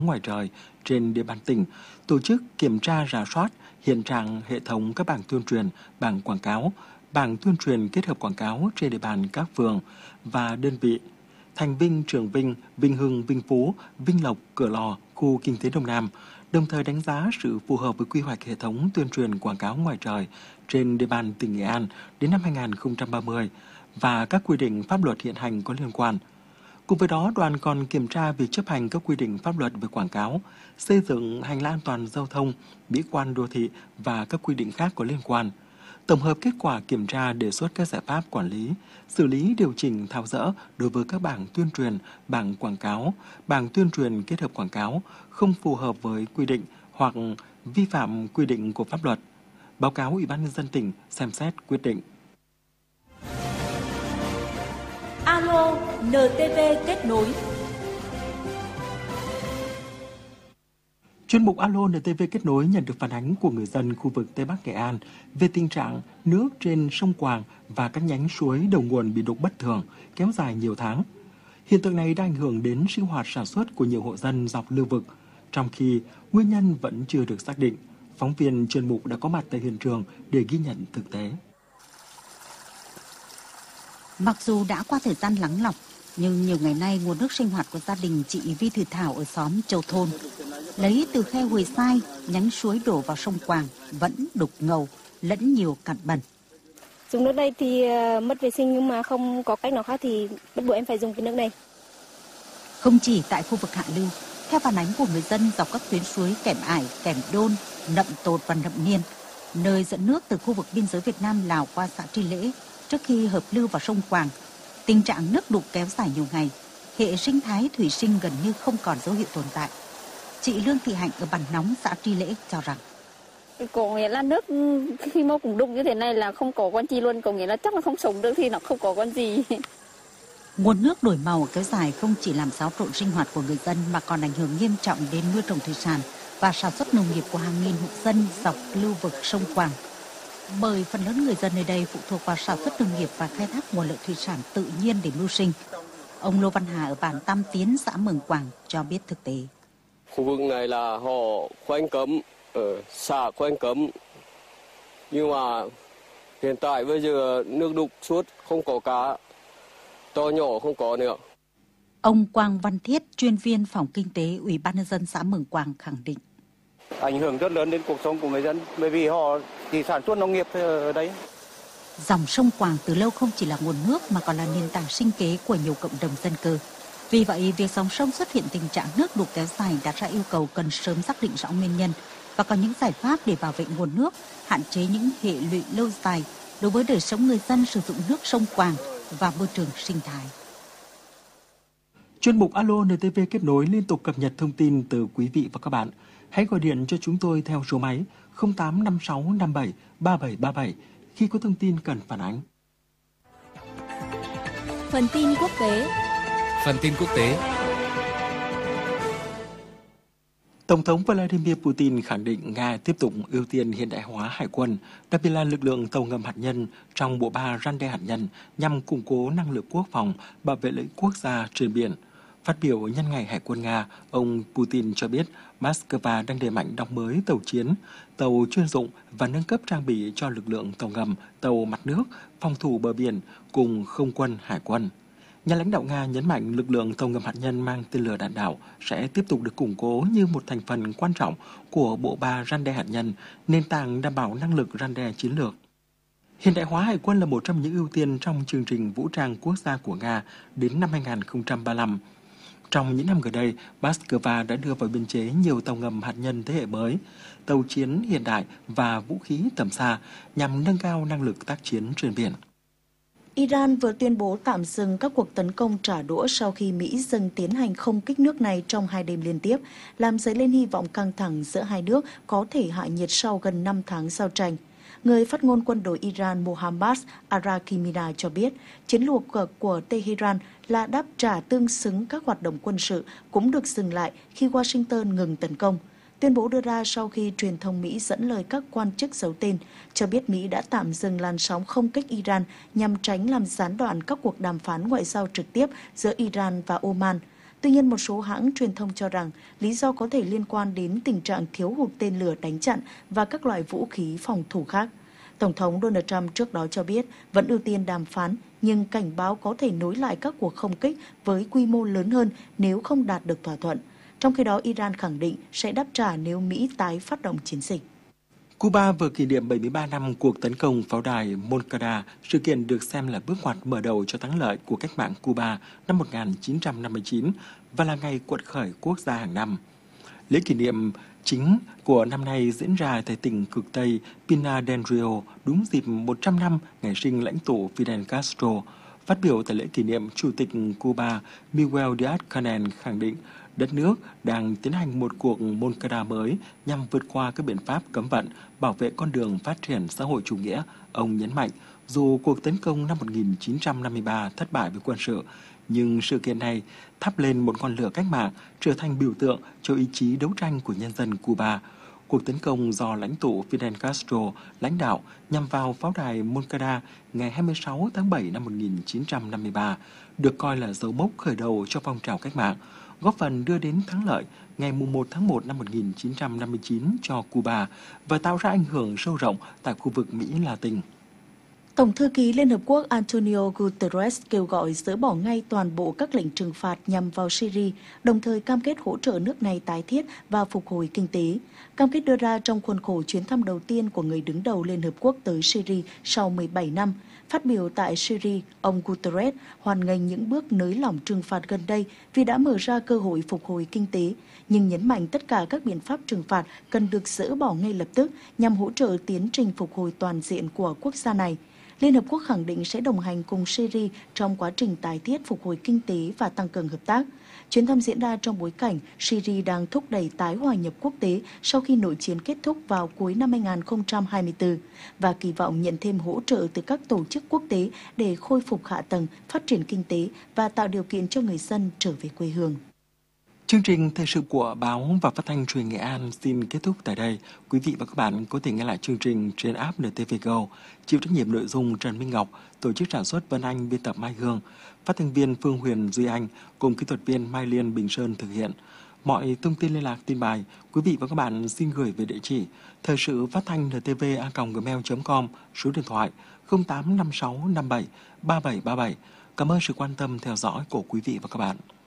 ngoài trời trên địa bàn tỉnh, tổ chức kiểm tra rà soát hiện trạng hệ thống các bảng tuyên truyền, bảng quảng cáo, bảng tuyên truyền kết hợp quảng cáo trên địa bàn các phường và đơn vị Thành Vinh, Trường Vinh, Vinh Hưng, Vinh Phú, Vinh Lộc, Cửa Lò, khu kinh tế Đông Nam, đồng thời đánh giá sự phù hợp với quy hoạch hệ thống tuyên truyền quảng cáo ngoài trời trên địa bàn tỉnh Nghệ An đến năm 2030 và các quy định pháp luật hiện hành có liên quan. Cùng với đó, đoàn còn kiểm tra việc chấp hành các quy định pháp luật về quảng cáo, xây dựng hành lang an toàn giao thông, mỹ quan đô thị và các quy định khác có liên quan. Tổng hợp kết quả kiểm tra đề xuất các giải pháp quản lý, xử lý điều chỉnh tháo dỡ đối với các bảng tuyên truyền, bảng quảng cáo, bảng tuyên truyền kết hợp quảng cáo không phù hợp với quy định hoặc vi phạm quy định của pháp luật. Báo cáo Ủy ban nhân dân tỉnh xem xét quyết định. Alo NTV kết nối. Chuyên mục Alo NTV kết nối nhận được phản ánh của người dân khu vực Tây Bắc Nghệ An về tình trạng nước trên sông Quàng và các nhánh suối đầu nguồn bị đục bất thường, kéo dài nhiều tháng. Hiện tượng này đã ảnh hưởng đến sinh hoạt sản xuất của nhiều hộ dân dọc lưu vực, trong khi nguyên nhân vẫn chưa được xác định. Phóng viên chuyên mục đã có mặt tại hiện trường để ghi nhận thực tế. Mặc dù đã qua thời gian lắng lọc, nhưng nhiều ngày nay nguồn nước sinh hoạt của gia đình chị Vi Thị Thảo ở xóm Châu Thôn lấy từ khe Huồi Sai, nhánh suối đổ vào sông Quàng vẫn đục ngầu, lẫn nhiều cặn bẩn. Dùng nước đây thì mất vệ sinh, nhưng mà không có cách nào khác thì bắt buộc em phải dùng cái nước này. Không chỉ tại khu vực hạ lưu, theo phản ánh của người dân dọc các tuyến suối Kẻm Ải, Kẻm Đôn, Nậm Tột và Nậm Niên, nơi dẫn nước từ khu vực biên giới Việt Nam Lào qua xã Tri Lễ trước khi hợp lưu vào sông Quàng, tình trạng nước đục kéo dài nhiều ngày, hệ sinh thái thủy sinh gần như không còn dấu hiệu tồn tại. Chị Lương Thị Hạnh ở Bản Nóng, xã Tri Lễ cho rằng có nghĩa là nước khi mà cũng đục như thế này là không có con chi luôn, có nghĩa là chắc là không sống được thì nó không có con gì. Nguồn nước đổi màu kéo dài không chỉ làm xáo trộn sinh hoạt của người dân mà còn ảnh hưởng nghiêm trọng đến nuôi trồng thủy sản và sản xuất nông nghiệp của hàng nghìn hộ dân dọc lưu vực sông Quàng. Bởi phần lớn người dân nơi đây phụ thuộc vào sản xuất nông nghiệp và khai thác nguồn lợi thủy sản tự nhiên để mưu sinh. Ông Lô Văn Hà ở bản Tam Tiến, xã Mường Quàng cho biết thực tế. Khu vực này là họ khoanh cấm, ở xã khoanh cấm. Nhưng mà hiện tại bây giờ nước đục suốt, không có cá, to nhỏ không có nữa. Ông Quang Văn Thiết, chuyên viên phòng kinh tế Ủy ban nhân dân xã Mường Quàng khẳng định. Ảnh hưởng rất lớn đến cuộc sống của người dân, bởi vì họ chỉ sản xuất nông nghiệp ở đây. Dòng sông Quàng từ lâu không chỉ là nguồn nước mà còn là nền tảng sinh kế của nhiều cộng đồng dân cư. Vì vậy, việc dòng sông xuất hiện tình trạng nước đục kéo dài đặt ra yêu cầu cần sớm xác định rõ nguyên nhân và có những giải pháp để bảo vệ nguồn nước, hạn chế những hệ lụy lâu dài đối với đời sống người dân sử dụng nước sông Quàng và môi trường sinh thái. Chuyên mục Alo NTV kết nối liên tục cập nhật thông tin từ quý vị và các bạn. Hãy gọi điện cho chúng tôi theo số máy 085657 3737 khi có thông tin cần phản ánh. Phần tin quốc tế. Tổng thống Vladimir Putin khẳng định Nga tiếp tục ưu tiên hiện đại hóa hải quân, đặc biệt là lực lượng tàu ngầm hạt nhân trong bộ ba răn đe hạt nhân nhằm củng cố năng lực quốc phòng, bảo vệ lợi ích quốc gia trên biển. Phát biểu nhân ngày Hải quân Nga, ông Putin cho biết Moscow đang đẩy mạnh đóng mới tàu chiến, tàu chuyên dụng và nâng cấp trang bị cho lực lượng tàu ngầm, tàu mặt nước, phòng thủ bờ biển cùng không quân hải quân. Nhà lãnh đạo Nga nhấn mạnh lực lượng tàu ngầm hạt nhân mang tên lửa đạn đạo sẽ tiếp tục được củng cố như một thành phần quan trọng của bộ ba răn đe hạt nhân, nền tảng đảm bảo năng lực răn đe chiến lược. Hiện đại hóa hải quân là một trong những ưu tiên trong chương trình vũ trang quốc gia của Nga đến năm 2035. Trong những năm gần đây, Moscow đã đưa vào biên chế nhiều tàu ngầm hạt nhân thế hệ mới, tàu chiến hiện đại và vũ khí tầm xa nhằm nâng cao năng lực tác chiến trên biển. Iran vừa tuyên bố tạm dừng các cuộc tấn công trả đũa sau khi Mỹ dừng tiến hành không kích nước này trong 2 đêm liên tiếp, làm dấy lên hy vọng căng thẳng giữa hai nước có thể hạ nhiệt sau gần 5 tháng giao tranh. Người phát ngôn quân đội Iran Mohammad Arakimina cho biết, chiến lược của Tehran là đáp trả tương xứng các hoạt động quân sự cũng được dừng lại khi Washington ngừng tấn công. Tuyên bố đưa ra sau khi truyền thông Mỹ dẫn lời các quan chức giấu tên, cho biết Mỹ đã tạm dừng làn sóng không kích Iran nhằm tránh làm gián đoạn các cuộc đàm phán ngoại giao trực tiếp giữa Iran và Oman. Tuy nhiên, một số hãng truyền thông cho rằng lý do có thể liên quan đến tình trạng thiếu hụt tên lửa đánh chặn và các loại vũ khí phòng thủ khác. Tổng thống Donald Trump trước đó cho biết vẫn ưu tiên đàm phán, nhưng cảnh báo có thể nối lại các cuộc không kích với quy mô lớn hơn nếu không đạt được thỏa thuận. Trong khi đó, Iran khẳng định sẽ đáp trả nếu Mỹ tái phát động chiến dịch. Cuba vừa kỷ niệm 73 năm cuộc tấn công pháo đài Moncada, sự kiện được xem là bước ngoặt mở đầu cho thắng lợi của cách mạng Cuba năm 1959 và là ngày quật khởi quốc gia hàng năm. Lễ kỷ niệm chính của năm nay diễn ra tại tỉnh cực Tây Pinar del Rio, đúng dịp 100 năm ngày sinh lãnh tụ Fidel Castro. Phát biểu tại lễ kỷ niệm, Chủ tịch Cuba Miguel Díaz-Canel khẳng định đất nước đang tiến hành một cuộc Moncada mới nhằm vượt qua các biện pháp cấm vận, bảo vệ con đường phát triển xã hội chủ nghĩa. Ông nhấn mạnh, dù cuộc tấn công năm 1953 thất bại với quân sự, nhưng sự kiện này thắp lên một ngọn lửa cách mạng, trở thành biểu tượng cho ý chí đấu tranh của nhân dân Cuba. Cuộc tấn công do lãnh tụ Fidel Castro lãnh đạo nhằm vào pháo đài Moncada ngày 26 tháng 7 năm 1953 được coi là dấu mốc khởi đầu cho phong trào cách mạng, góp phần đưa đến thắng lợi ngày 1 tháng 1 năm 1959 cho Cuba và tạo ra ảnh hưởng sâu rộng tại khu vực Mỹ Latin. Tổng thư ký Liên Hợp Quốc Antonio Guterres kêu gọi dỡ bỏ ngay toàn bộ các lệnh trừng phạt nhằm vào Syria, đồng thời cam kết hỗ trợ nước này tái thiết và phục hồi kinh tế. Cam kết đưa ra trong khuôn khổ chuyến thăm đầu tiên của người đứng đầu Liên Hợp Quốc tới Syria sau 17 năm. Phát biểu tại Syria, ông Guterres hoan nghênh những bước nới lỏng trừng phạt gần đây vì đã mở ra cơ hội phục hồi kinh tế, nhưng nhấn mạnh tất cả các biện pháp trừng phạt cần được dỡ bỏ ngay lập tức nhằm hỗ trợ tiến trình phục hồi toàn diện của quốc gia này. Liên Hợp Quốc khẳng định sẽ đồng hành cùng Syria trong quá trình tái thiết, phục hồi kinh tế và tăng cường hợp tác. Chuyến thăm diễn ra trong bối cảnh Syria đang thúc đẩy tái hòa nhập quốc tế sau khi nội chiến kết thúc vào cuối năm 2024 và kỳ vọng nhận thêm hỗ trợ từ các tổ chức quốc tế để khôi phục hạ tầng, phát triển kinh tế và tạo điều kiện cho người dân trở về quê hương. Chương trình thời sự của báo và phát thanh truyền Nghệ An xin kết thúc tại đây. Quý vị và các bạn có thể nghe lại chương trình trên app NTV Go. Chịu trách nhiệm nội dung Trần Minh Ngọc, tổ chức sản xuất Vân Anh, biên tập Mai Hương, phát thanh viên Phương Huyền Duy Anh cùng kỹ thuật viên Mai Liên Bình Sơn thực hiện. Mọi thông tin liên lạc tin bài, quý vị và các bạn xin gửi về địa chỉ thời sự phát thanh ntv@gmail.com, số điện thoại 0856573737. Cảm ơn sự quan tâm theo dõi của quý vị và các bạn.